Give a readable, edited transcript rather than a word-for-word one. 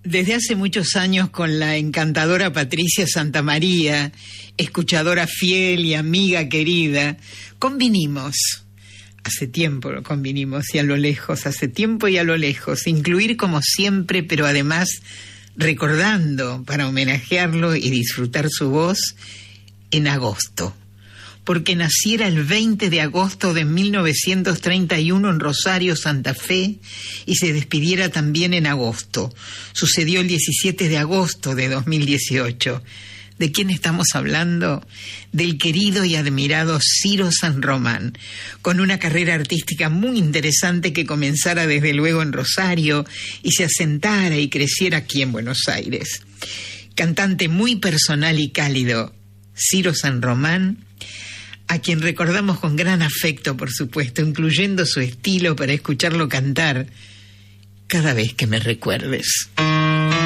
Desde hace muchos años con la encantadora Patricia Santamaría, escuchadora fiel y amiga querida, convinimos, hace tiempo lo convinimos y a lo lejos, hace tiempo y a lo lejos, incluir como siempre, pero además recordando para homenajearlo y disfrutar su voz en agosto. Porque naciera el 20 de agosto de 1931 en Rosario, Santa Fe, y se despidiera también en agosto. Sucedió el 17 de agosto de 2018. ¿De quién estamos hablando? Del querido y admirado Ciro San Román, con una carrera artística muy interesante que comenzara desde luego en Rosario y se asentara y creciera aquí en Buenos Aires. Cantante muy personal y cálido, Ciro San Román, a quien recordamos con gran afecto, por supuesto, incluyendo su estilo para escucharlo cantar cada vez que me recuerdes.